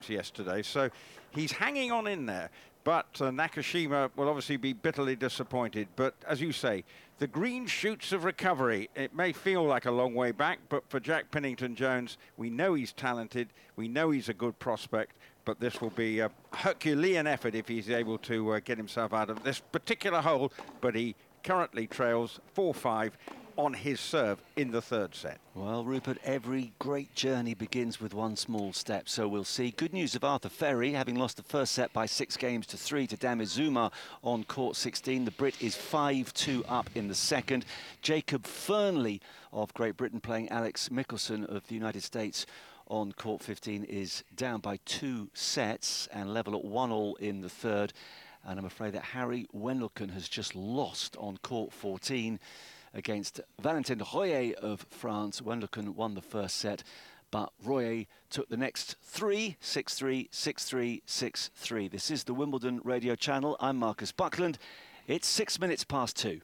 yesterday, so he's hanging on in there. But Nakashima will obviously be bitterly disappointed. But as you say, the green shoots of recovery, it may feel like a long way back, but for Jack Pennington-Jones, we know he's talented, we know he's a good prospect, but this will be a Herculean effort if he's able to get himself out of this particular hole. But he currently trails 4-5 on his serve in the third set. Well, Rupert, every great journey begins with one small step, so we'll see. Good news of Arthur Ferry, having lost the first set by 6-3 to Damizuma on court 16. The Brit is 5-2 up in the second. Jacob Fernley of Great Britain playing Alex Michelson of the United States on court 15 is down by 2 sets and level at 1-1 in the third. And I'm afraid that Harry Wendelken has just lost on court 14 against Valentin Royer of France. Wendelken won the first set, but Royer took the next 3, 6-3, 6-3, 6-3. This is the Wimbledon radio channel. I'm Marcus Buckland. It's 6 minutes past 2.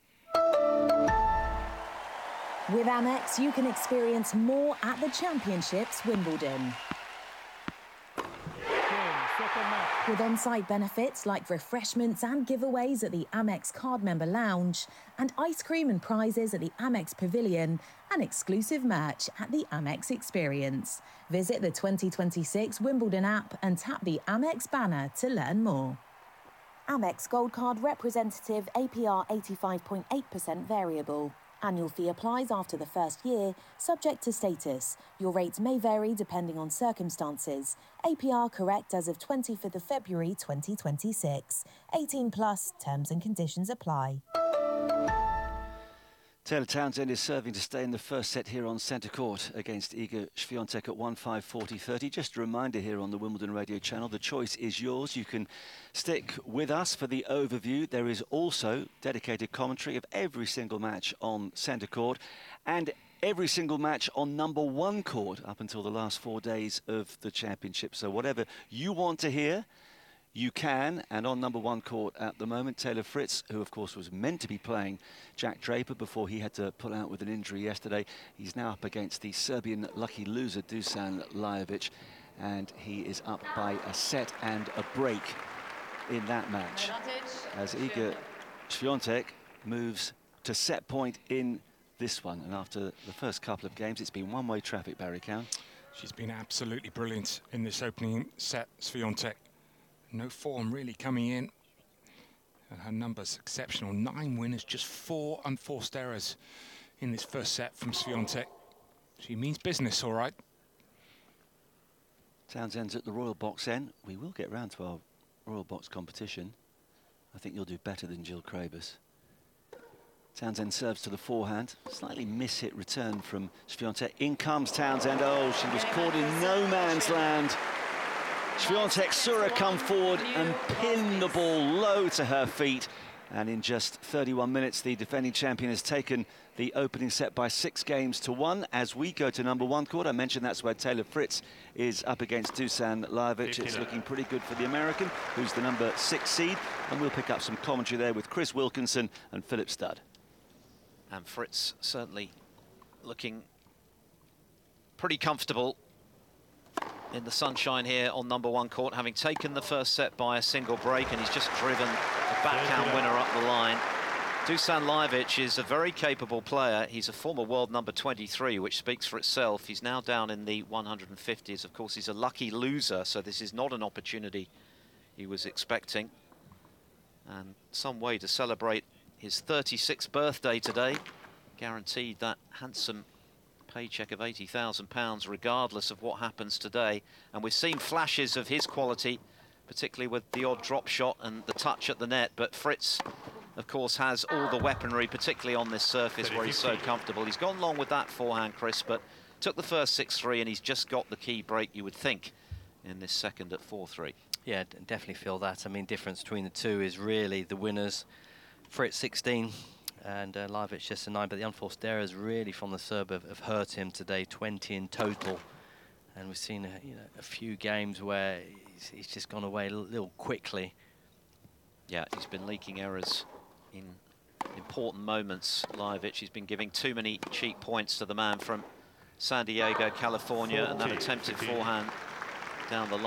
With Amex, you can experience more at the Championships Wimbledon. With on-site benefits like refreshments and giveaways at the Amex card member lounge and ice cream and prizes at the Amex Pavilion and exclusive merch at the Amex Experience. Visit the 2026 Wimbledon app and tap the Amex banner to learn more. Amex Gold Card representative APR 85.8% variable. Annual fee applies after the first year, subject to status. Your rates may vary depending on circumstances. APR correct as of 25th of February 2026. 18 plus, terms and conditions apply. Taylor Townsend is serving to stay in the first set here on centre court against Iga Swiatek at 1-5, 40-30. Just a reminder here on the Wimbledon radio channel, the choice is yours. You can stick with us for the overview. There is also dedicated commentary of every single match on centre court and every single match on number 1 court up until the last 4 days of the championship. So whatever you want to hear, you can. And on number 1 court at the moment, Taylor Fritz, who of course was meant to be playing Jack Draper before he had to pull out with an injury yesterday. He's now up against the Serbian lucky loser, Dusan Lajovic, and he is up by a set and a break in that match as Iga Swiatek moves to set point in this one. And after the first couple of games, it's been one-way traffic, Barry Cowan. She's been absolutely brilliant in this opening set, Swiatek. No form really coming in. And her numbers exceptional. 9 winners, just 4 unforced errors in this first set from Swiatek. She means business, all right. Townsend's at the Royal Box End. We will get round to our Royal Box competition. I think you'll do better than Jill Krabus. Townsend serves to the forehand. Slightly miss-hit return from Swiatek. In comes Townsend. Oh, she was caught in no man's land. Swiatek saw her come forward and pin the ball low to her feet. And in just 31 minutes, the defending champion has taken the opening set by 6-1 as we go to number 1 court. I mentioned that's where Taylor Fritz is up against Dusan Lajovic. It's looking pretty good for the American, who's the number 6 seed. And we'll pick up some commentary there with Chris Wilkinson and Philip Studd. And Fritz certainly looking pretty comfortable in the sunshine here on number 1 court, having taken the first set by a single break, and he's just driven a backhand winner up the line. Dusan Lajovic is a very capable player. He's a former world number 23, which speaks for itself. He's now down in the 150s. Of course, he's a lucky loser, so this is not an opportunity he was expecting. And some way to celebrate his 36th birthday today. Guaranteed that handsome paycheck of £80,000 regardless of what happens today. And we've seen flashes of his quality, particularly with the odd drop shot and the touch at the net. But Fritz, of course, has all the weaponry, particularly on this surface where he's so comfortable. He's gone long with that forehand, Chris, but took the first 6-3, and he's just got the key break, you would think, in this second at 4-3. Yeah, definitely feel that. I mean, difference between the two is really the winners. Fritz 16 and Lajovic just a 9, but the unforced errors really from the Serb have hurt him today, 20 in total. And we've seen a few games where he's just gone away a little quickly. Yeah, he's been leaking errors in important moments. Lajovic, he's been giving too many cheap points to the man from San Diego, California, and that attempted forehand down the line.